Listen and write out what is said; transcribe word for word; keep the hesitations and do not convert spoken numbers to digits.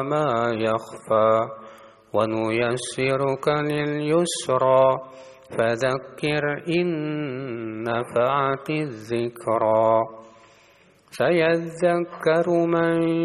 ما يخفى ونيسرك لليسرى فذكر إن نفعت الذكرى سيذكر من